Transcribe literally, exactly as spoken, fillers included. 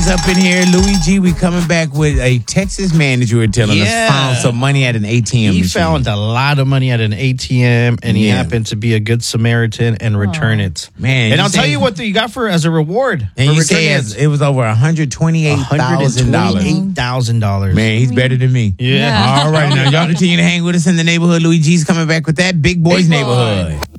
boys up in here. Louis G, we coming back with a Texas man that you were telling Yeah. us found some money at an A T M He machine. found a lot of money at an A T M, and he Yeah. happened to be a good Samaritan and return it. Man, and you I'll tell say- you what you got for as a reward. And for you say returning it's- it was over one hundred twenty-eight thousand dollars. eight thousand dollars. Man, he's better than me. Yeah. All right, now y'all continue to hang with us in the neighborhood. Louis G's coming back with that Big Boys Big Boy. Neighborhood.